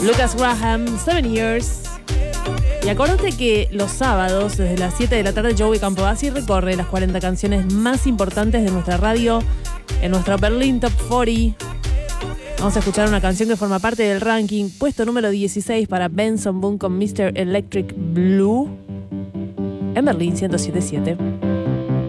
Lucas Graham, 7 Years. Y acordate que los sábados, desde las 7 de la tarde, Joey Campobasi recorre las 40 canciones más importantes de nuestra radio en nuestro Berlin Top 40. Vamos a escuchar una canción que forma parte del ranking. Puesto número 16 para Benson Boone con Mr. Electric Blue en Berlin 107.7.